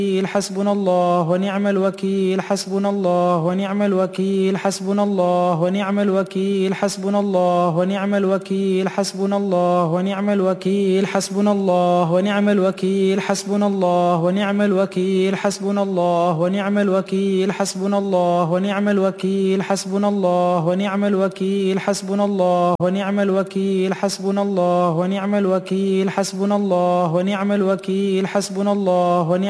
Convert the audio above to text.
حسبنا الله ونعم الوكيل حسبنا الله ونعم الوكيل حسبنا الله ونعم الوكيل حسبنا الله ونعم الوكيل حسبنا الله ونعم الوكيل حسبنا الله ونعم الوكيل حسبنا الله ونعم الوكيل حسبنا الله ونعم الوكيل حسبنا الله ونعم الوكيل حسبنا الله ونعم الوكيل حسبنا الله ونعم الوكيل حسبنا الله ونعم الوكيل حسبنا الله ونعم الوكيل حسبنا الله ونعم